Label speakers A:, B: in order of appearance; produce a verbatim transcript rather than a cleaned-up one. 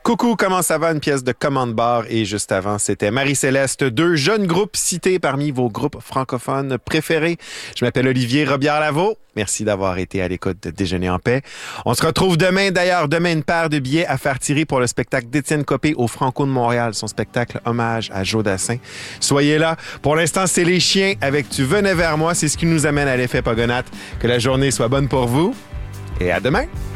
A: Coucou, comment ça va? Une pièce de commande bar. Et juste avant, c'était Marie-Céleste, deux jeunes groupes cités parmi vos groupes francophones préférés. Je m'appelle Olivier Robillard-Lavaux. Merci d'avoir été à l'écoute de Déjeuner en paix. On se retrouve demain, d'ailleurs, demain, une paire de billets à faire tirer pour le spectacle d'Étienne Copé au Franco de Montréal, son spectacle hommage à Joe Dassin. Soyez là. Pour l'instant, c'est Les Chiens avec Tu venais vers moi. C'est ce qui nous amène à l'effet Pogonate. Que la journée soit bonne pour vous et à demain.